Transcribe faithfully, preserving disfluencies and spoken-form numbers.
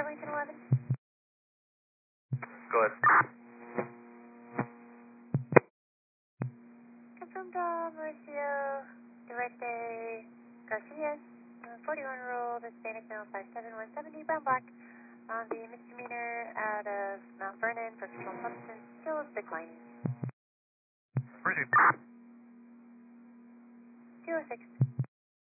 Arlington eleven. Go ahead. Confirmed uh, Mauricio Duarte Garcia, uh, forty-one roll, Hispanic male, five seven, one seventy, brown black, on the misdemeanor out of Mount Vernon for controlled substance, still declining. Proceed. two oh six.